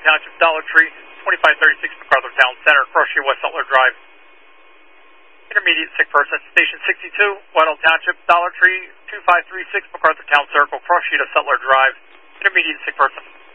Township, Dollar Tree, 2536 MacArthur Town Center, Cross Street, West Sutler Drive. Intermediate sick person, Station 62, Whitehall Township, Dollar Tree, 2536 MacArthur Town Circle, Cross Street of Sutler Drive. Intermediate sick person.